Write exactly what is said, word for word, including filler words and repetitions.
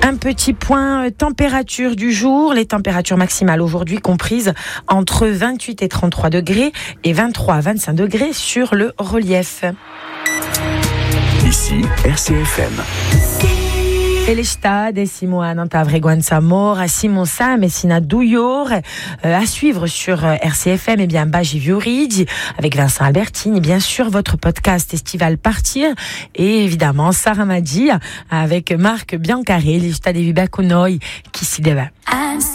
Un petit point température du jour. Les températures maximales aujourd'hui comprises entre vingt-huit et trente-trois degrés et vingt-trois à vingt-cinq degrés sur le relief. Ici, R C F M. E l'estate, siamo a Nantavreguan Samor, à Simon Sam et Sina Douyor, euh, à suivre sur R C F M, et bien Baji Vioridi, avec Vincent Albertine, et bien sûr votre podcast estival Partir, et évidemment Sarah Madi, avec Marc Biancaré, l'estate de Vibaconoi, qui s'y débat.